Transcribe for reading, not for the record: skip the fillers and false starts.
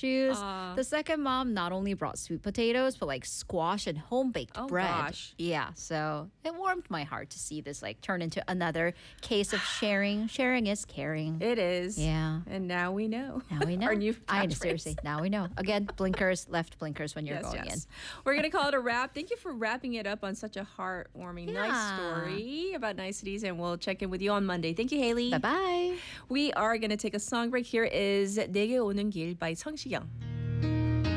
shoes. The second mom not only brought sweet potatoes, but like squash and home baked bread. Gosh. Yeah, so it warmed my heart to see this like turn into another case of sharing. Sharing is caring. It is. Yeah. And now we know. Now we know. Our new I catchphrase. seriously. Now we know. Again, blinkers, left blinkers when you're Yes, going yes. We're going to call it a wrap. Thank you for wrapping it up on such a heartwarming, nice Yeah. story about niceties, and we'll check in with you on Monday. Thank you, Haley. in. Bye bye. We are going to take a song break. Here is 내게 오는 길 by 성시경.